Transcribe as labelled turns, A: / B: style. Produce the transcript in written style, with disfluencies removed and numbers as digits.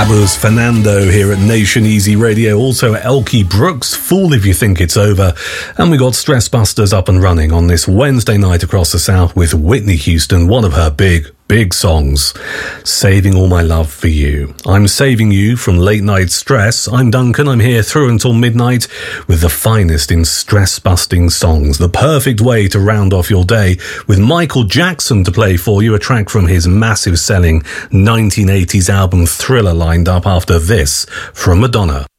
A: That was Fernando here at Nation Easy Radio. Also Elkie Brooks, Fool If You Think It's Over. And we got Stress Busters up and running on this Wednesday night across the South with Whitney Houston, one of her big songs, Saving All My Love For You. I'm saving you from late night stress. I'm Duncan. I'm here through until midnight with the finest in stress-busting songs. The perfect way to round off your day with Michael Jackson to play for you, a track from his massive selling 1980s album Thriller lined up after this from Madonna.